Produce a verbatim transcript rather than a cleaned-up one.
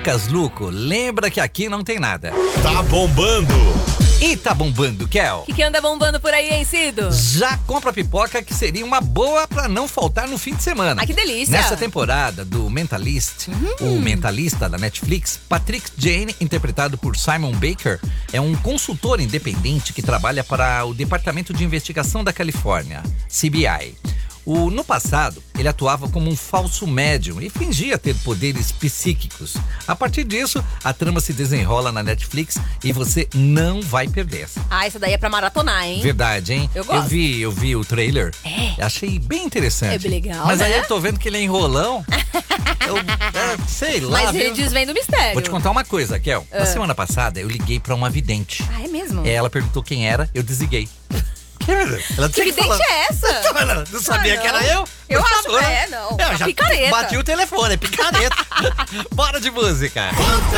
Lucas Luco, lembra que aqui não tem nada. Tá bombando! E tá bombando, Kel? O que, que anda bombando por aí, hein, Cido? Já compra pipoca, que seria uma boa pra não faltar no fim de semana. Ai, que delícia! Nessa temporada do Mentalist, uhum. o Mentalista da Netflix, Patrick Jane, interpretado por Simon Baker, é um consultor independente que trabalha para o Departamento de Investigação da Califórnia, C B I. O, no passado, ele atuava como um falso médium e fingia ter poderes psíquicos. A partir disso, a trama se desenrola na Netflix e você não vai perder essa. Ah, essa daí é pra maratonar, hein? Verdade, hein? Eu gosto. Eu vi, eu vi o trailer. É. Achei bem interessante. É bem legal, Mas né? aí eu tô vendo que ele é enrolão. eu é, sei lá. Mas ele viu? desvenda o mistério. Vou te contar uma coisa, Kel. Ah. Na semana passada, eu liguei pra uma vidente. Ah, é mesmo? Ela perguntou quem era, eu desliguei. Ela Que vidente é essa? Ela não sabia Ah, não. que era eu? Eu Por acho favor. que é, não. Eu É já picareta. bati o telefone, é picareta. Bora de música.